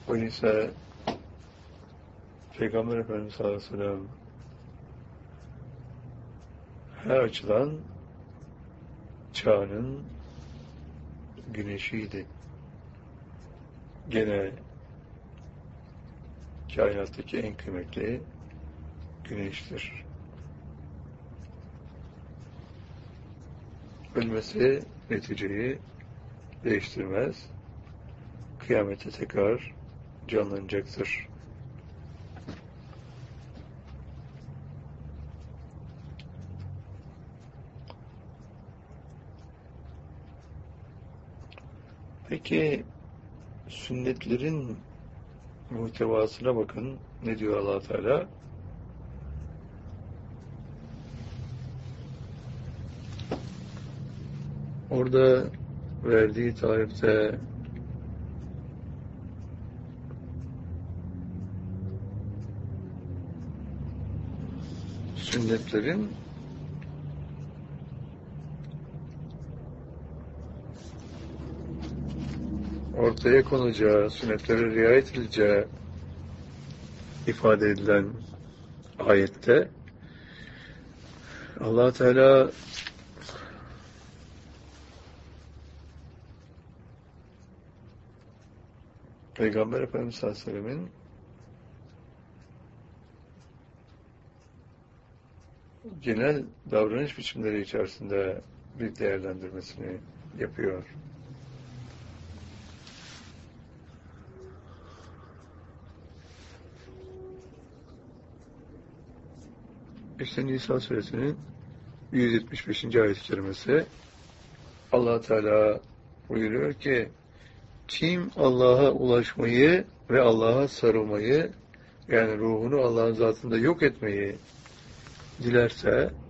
Öyleyse Peygamber Efendimiz sallallahu aleyhi ve sellem her açıdan çağının güneşiydi. Gene kainattaki en kıymetli güneştir. Ölmesi neticeyi değiştirmez. Kıyamete tekrar canlanacaktır. Peki sünnetlerin muhtevasına bakın. Ne diyor Allah Teala? Orada verdiği tarifte sünnetlerin ortaya konacağı, sünnetlere riayet edileceği ifade edilen ayette Allah Teala Peygamber Efendimiz sallallahu aleyhi ve sellem'in genel davranış biçimleri içerisinde bir değerlendirmesini yapıyor. İşte Nisa suresinin 175. ayet-i kerimesi Allah Teala buyuruyor ki kim Allah'a ulaşmayı ve Allah'a sarılmayı yani ruhunu Allah'ın zatında yok etmeyi dilerse